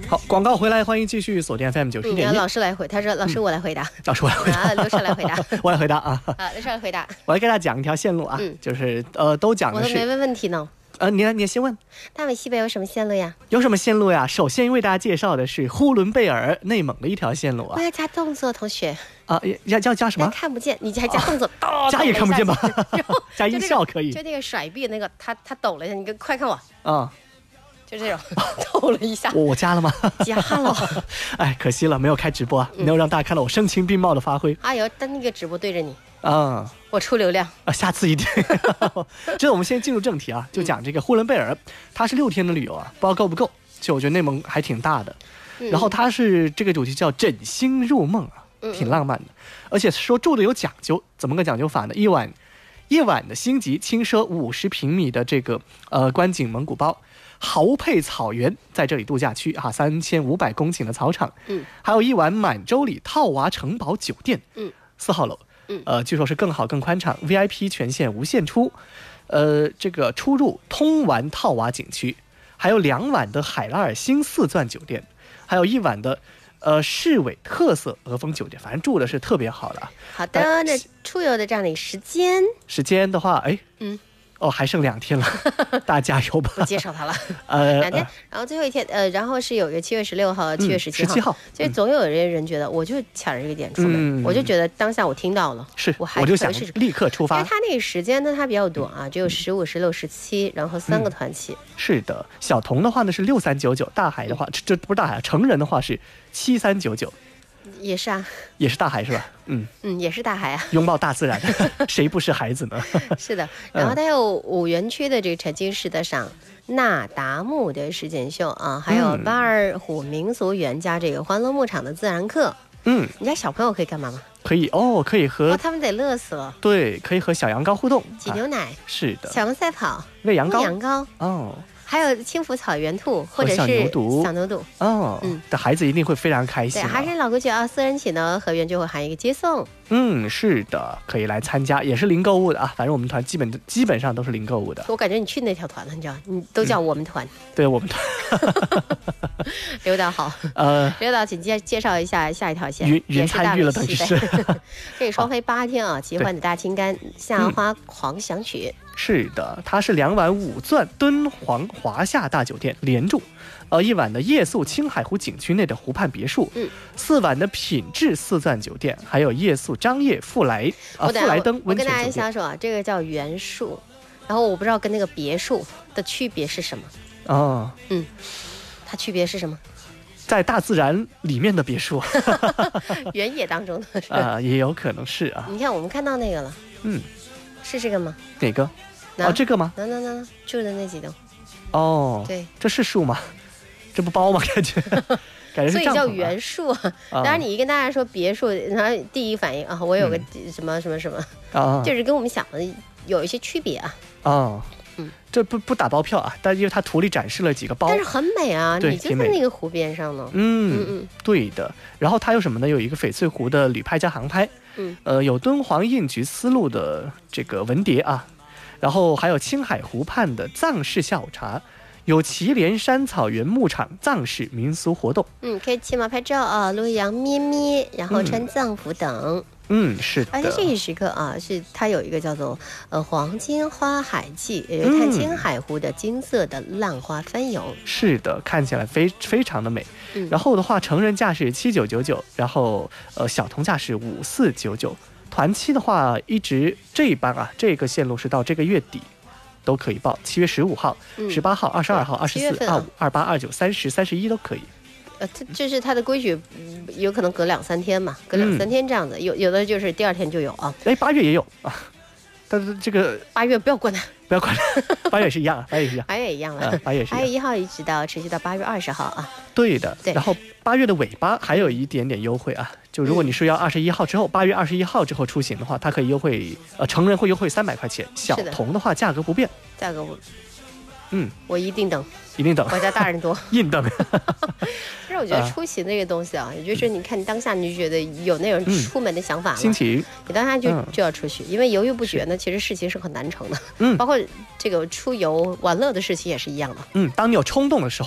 好，广告回来，欢迎继续锁定 FM 91.1。 老师来回，他说老师我来回答， 老师我来回答， 刘少来回答， 我来回答啊。 刘少来回答， 我来给大家讲一条线路啊，就是都讲的是。 我都没问问题呢。 你先问。 大美西北有什么线路呀？ 有什么线路呀？首先为大家介绍的是呼伦贝尔内蒙的一条线路啊。 我要加动作，同学。 要加什么？ 看不见，你还加动作， 加也看不见吧？加音效可以。 就那个甩臂那个，他抖了一下，你快看我。就这种抖了一下。 我加了吗？ 加了。 哎，可惜了，没有开直播啊，没有让大家看到我声情并茂的发挥。 哎呦，但那个直播对着你。我出流量下次一定。这我们先进入正题啊，就讲这个呼伦贝尔，它是6天的旅游啊，不知道够不够。其实我觉得内蒙还挺大的，然后它是这个主题叫枕星入梦啊，挺浪漫的，而且说住的有讲究，怎么个讲究法呢？一晚的星级轻奢50平米的这个观景蒙古包。豪配草原在这里度假区啊，3500公顷的草场，还有一晚满洲里套娃城堡酒店，4号楼，据说是更好更宽敞 ，VIP 权限无限出，这个出入通完套娃景区，还有2晚的海拉尔星4钻酒店，还有1晚的市委特色鹅峰酒店，反正住的是特别好的。 好的，那出游的这样的时间的话，还剩2天了，大家加油吧！ 不介绍他了，2天，然后最后一天，然后是有个7月16号、7月17号，其实总有人觉得，我就抢着这个点出门，我就觉得当下我听到了，我就想立刻出发， 因为他那个时间呢，它比较短啊，只有15、16、17，然后3个团期。 是的，小童的话呢是6399，大海的话这不是大海，成人的话是7399。 也是啊， 也是大海是吧？ 也是大海啊， 拥抱大自然，谁不是孩子呢？ 是的，然后它有5园区的这个沉浸式的赏那达慕的实景秀啊，还有巴尔虎民俗园加这个欢乐牧场的自然课。你家小朋友可以干嘛吗？ 可以可以和他们得乐死了。 对，可以和小羊羔互动， 挤牛奶， 是的， 小羊赛跑， 喂羊羔，还有轻抚草原兔或者是小牛犊的孩子一定会非常开心。 对，还是老规矩啊，4人起呢，河源就会含一个接送。 是的，可以来参加，也是零购物的啊。反正我们团基本上都是零购物的。 我感觉你去那条团了，你知道，你都叫我们团。 对，我们团。 刘导好，刘导，请介绍一下下一条线。 云参与了，等于是。 这个双飞8天啊，奇幻的大青柑夏花狂想曲。 是的，它是2晚5钻敦煌华夏大酒店连住，1晚的夜宿青海湖景区内的湖畔别墅，4晚的品质4钻酒店，还有夜宿张掖富来登温泉酒店。我跟大家瞎说啊，这个叫原宿，然后我不知道跟那个别墅的区别是什么。它区别是什么？ 在大自然里面的别墅， 原野当中的也有可能是啊。 你看，我们看到那个了，是这个吗？ 哪个？这个吗？ 住的那几栋。对， 这是树吗？这不包吗？感觉是帐篷。所以叫原树啊。当然，你一跟大家说别墅，然后第一反应啊，我有个什么什么什么就是跟我们想的有一些区别啊。 这不打包票啊，但因为它图里展示了几个包， 但是很美啊，你就在那个湖边上呢。 对的。然后它有什么呢？有一个翡翠湖的旅拍加航拍，有敦煌印菊丝路的这个文牒啊，然后还有青海湖畔的藏式下午茶，有祁连山草原牧场藏式民俗活动。 可以骑马拍照啊，录羊咩咩，然后穿藏服等。 是的。 而且这一时刻啊，是它有一个叫做黄金花海记，看青海湖的金色的浪花翻涌。是的，看起来非常的美。然后的话，成人价是7999，然后小童价是5499。团期的话，一直这一班啊，这个线路是到这个月底都可以报，7月15号、18号、22号、24、25、28、29、30、31都可以。 这是它的规矩，有可能隔2-3天嘛，隔2-3天这样子，有的就是第2天就有啊。 8月也有啊，但是这个 8月不要管它 ，8月是一样，8月一样 ，8月一样了，8月1号一直到持续到8月20号啊。 对的，然后8月的尾巴还有一点点优惠啊，就如果你是要21号之后，8月21号之后出行的话，它可以优惠，成人会优惠300块钱，小童的话价格不变。 价格不，我一定等。我家大人多， 硬等。 其实我觉得出行这个东西啊，也就是你看你当下你就觉得有那种出门的想法了， 心情， 你当下就要出去，因为犹豫不决呢，其实事情是很难成的。包括这个出游玩乐的事情也是一样的。 当你有冲动的时候，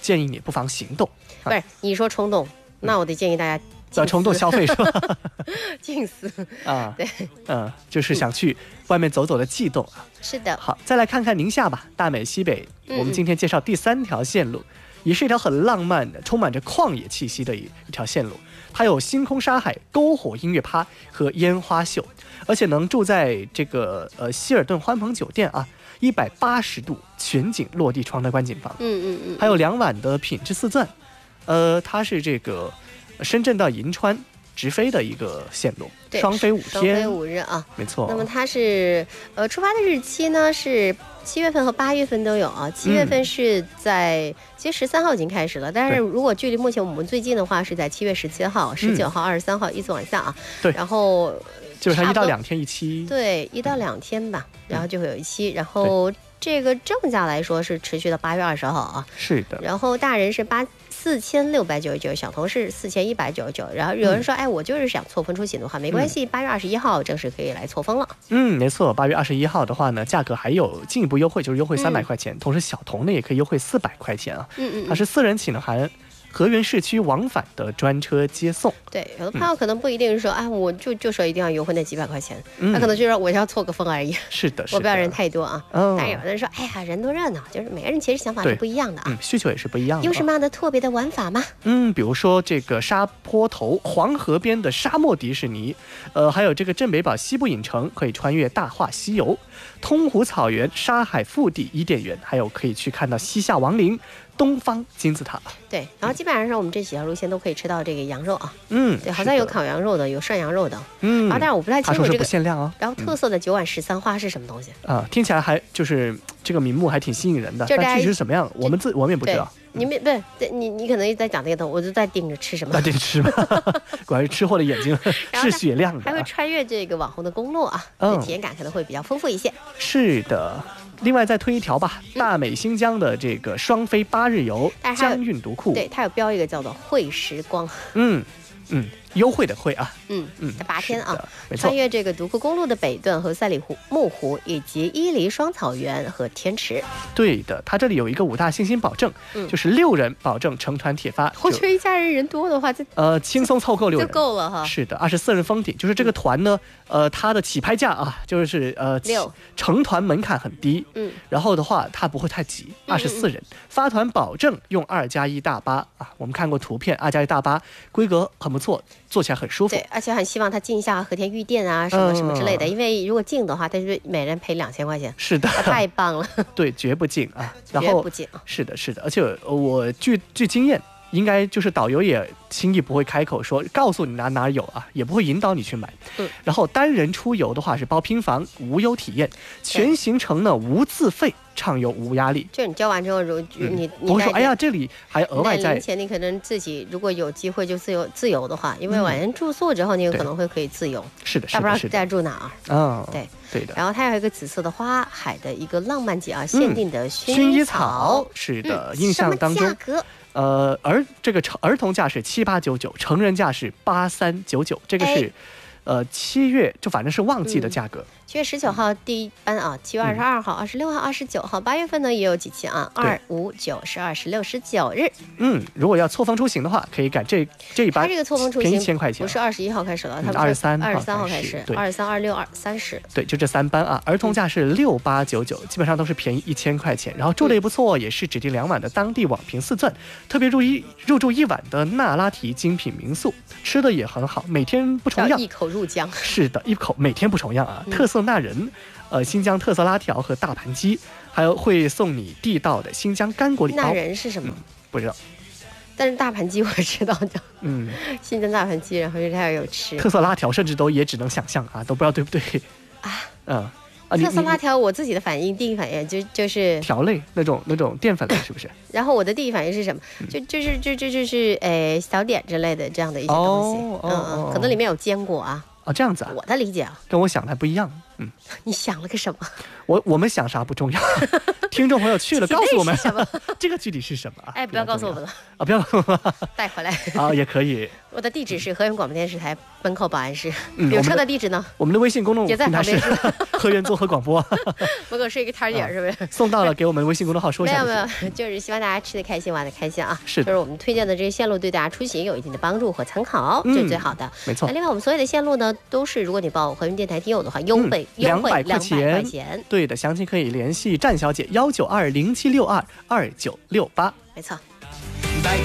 建议你不妨行动。 不是你说冲动，那我得建议大家冲动消费是吧？ 静思啊， 对， 就是想去外面走走的悸动啊。 是的。 好，再来看看宁夏吧，大美西北，我们今天介绍第3条线路，也是一条很浪漫的、充满着旷野气息的一条线路。它有星空沙海、篝火音乐趴和烟花秀，而且能住在这个希尔顿欢朋酒店啊，180度全景落地窗的观景房。还有2晚的品质4钻，它是这个深圳到银川直飞的一个线路，双飞5天， 双飞5日啊， 没错。 那么它是出发的日期呢是7月份和8月份都有啊。7月份是在7月13号已经开始了，但是如果距离目前我们最近的话是在7月17号、19号、23号依次往下啊。 对， 然后就是它1到2天一期， 对，1到2天吧，然后就会有一期，然后这个正价来说是持续到8月20号啊。 是的。 然后大人是4699，小童是4199。然后有人说，哎，我就是想错峰出行的话，没关系，8月21号正式可以来错峰了。 没错，8月21号的话呢，价格还有进一步优惠，就是优惠300块钱，同时小童呢也可以优惠400块钱啊。它是4人起呢含河源市区往返的专车接送。 对，有的朋友可能不一定是说，哎，我就说一定要优惠那几百块钱，他可能就是我要凑个风而已。 是的， 我不要人太多啊。但有的人说，哎呀，人多热闹，就是每个人其实想法是不一样的啊。 需求也是不一样的。 有什么样的特别的玩法吗？ 比如说这个沙坡头黄河边的沙漠迪士尼，还有这个镇北堡西部影城可以穿越大话西游，通湖草原沙海腹地伊甸园，还有可以去看到西夏王陵、东方金字塔。 对，然后基本上我们这几条路线都可以吃到这个羊肉啊。对，好像有烤羊肉的，有涮羊肉的。然后但是我不太清楚这个不限量哦。 然后特色的9碗13花是什么东西啊？听起来还就是这个名目还挺吸引人的，但具体是什么样，我们也不知道。 你们不是你可能在讲那个东西，我就在盯着吃什么。 盯着吃吧，果然是吃货的眼睛是雪亮的。 还会穿越这个网红的公路啊，体验感可能会比较丰富一些。 是的。另外再推一条吧，大美新疆的这个双飞8日游江韵独库， 对，它有标一个叫做会时光。 优惠的惠啊 ，8天啊，穿越这个独库公路的北段和赛里木湖，以及伊犁双草原和天池。 对的，它这里有一个5大信心保证，就是6人保证成团铁发。 我觉得一家人多的话， 轻松凑够6人就够了哈。 是的，24人封顶，就是这个团呢，它的起拍价啊，就是成团门槛很低，然后的话它不会太挤，24人发团保证用2+1大巴啊，我们看过图片，2+1大巴规格很不错。坐起来很舒服， 对，而且很希望他进一下和田玉店啊，什么什么之类的，因为如果进的话，他是每人赔2000块钱。 是的， 太棒了。 对，绝不进啊， 绝不进。 是的，而且我据经验，应该就是导游也轻易不会开口说告诉你哪有啊，也不会引导你去买。然后单人出游的话是包拼房，无忧体验，全行程呢无自费。畅游无压力， 就你交完之后，你不会说哎呀，这里还额外在零钱，你可能自己如果有机会就自由的话，因为晚上住宿之后，你有可能可以自由。 是的， 大不知道在住哪儿。 对的。然后它有一个紫色的花海的一个浪漫节啊，限定的薰衣草。 是的，印象当中。 什么价格？ 这个儿童价是7899，成人价是8399，这个是。7月就反正是旺季的价格。 7月19号第一班啊，7月22号、26号、29号，8月份呢也有几期啊，2、5、9、12、16、19日。 如果要错峰出行的话，可以赶这一班。 它这个错峰出行便宜1000块钱， 不是21号开始了，它 23 号开始，23、26、30。 对，就这3班啊，儿童价是6899，基本上都是便宜1000块钱。然后住的也不错，也是指定2晚的当地网评4钻，特别入住1晚的那拉提精品民宿，吃的也很好，每天不重样， 一口入江。 是的，一口每天不重样啊！特色纳人，新疆特色拉条和大盘鸡，还有会送你地道的新疆干果礼包。 纳人是什么？ 不知道。 但是大盘鸡我知道的。新疆大盘鸡，然后它有吃。 特色拉条甚至也只能想象啊，都不知道对不对啊？特色拉条，我自己的第一反应就是条类那种淀粉类，是不是？ 然后我的第一反应是什么？就是小点之类的这样的一些东西。可能里面有坚果啊。 这样子啊， 我的理解啊， 跟我想的还不一样。 你想了个什么？ 我们想啥不重要，听众朋友去了告诉我们什么这个具体是什么。 哎，不要告诉我们了啊，不要带回来啊，也可以。 我的地址是河源广播电视台门口保安室。有车的地址呢？ 我们的微信公众也在旁边是河源综合广播。 门口是一个摊点，是不是？ 送到了，给我们微信公众号说一下。 没有，就是希望大家吃得开心，玩得开心啊。 是， 就是我们推荐的这些线路对大家出行有一定的帮助和参考，这是最好的。 没错。 另外，我们所有的线路呢，都是如果你报河源电台听友的话，优惠 200块钱。 对的，详情可以联系战小姐19207622968。 没错。